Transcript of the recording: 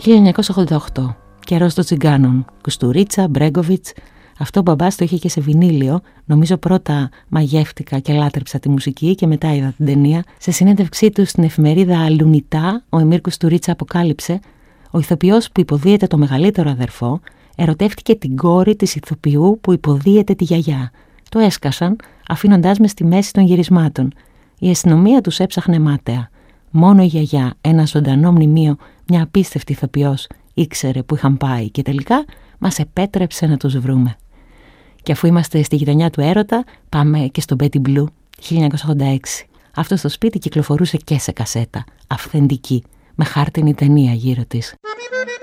1988. Καιρός των τσιγκάνων. Κουστουρίτσα, Μπρέγκοβιτς. Αυτό ο μπαμπάς το είχε και σε βινίλιο. Νομίζω πρώτα μαγεύτηκα και λάτρεψα τη μουσική και μετά είδα την ταινία. Σε συνέντευξή του στην εφημερίδα Λουνιτά, ο Εμίρ Κουστουρίτσα αποκάλυψε: ο ηθοποιός που υποδίεται το μεγαλύτερο αδερφό ερωτεύτηκε την κόρη της ηθοποιού που υποδίεται τη γιαγιά. Το έσκασαν, αφήνοντάς με στη μέση των γυρισμάτων. Η αστυνομία τους έψαχνε μάταια. Μόνο η γιαγιά, ένα ζωντανό μνημείο, μια απίστευτη ηθοποιός, ήξερε που είχαν πάει και τελικά μας επέτρεψε να τους βρούμε. Και αφού είμαστε στη γειτονιά του έρωτα, πάμε και στο Betty Blue, 1986. Αυτό στο σπίτι κυκλοφορούσε και σε κασέτα, αυθεντική, με χάρτινη ταινία γύρω της.